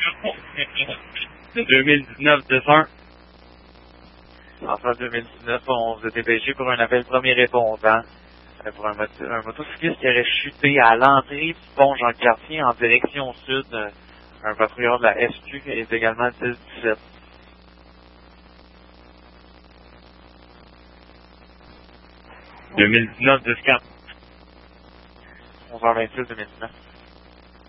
2019-1. Enfin, 2019, on vous a dépêché pour un appel premier répondant pour un motocycliste qui aurait chuté à l'entrée du pont Jean-Cartier en direction sud. Un patrouilleur de la SQ est également 10-17. 2019-4. 11h26 2019.